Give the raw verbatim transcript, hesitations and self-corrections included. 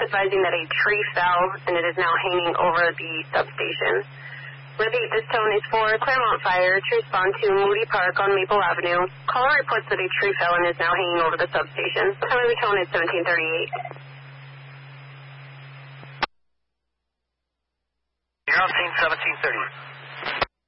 advising that a tree fell and it is now hanging over the substation. Repeat, this tone is for Claremont Fire to respond to Moody Park on Maple Avenue. Caller reports that a tree fell and is now hanging over the substation. Time of the tone is seventeen thirty-eight. You're on scene seventeen thirty.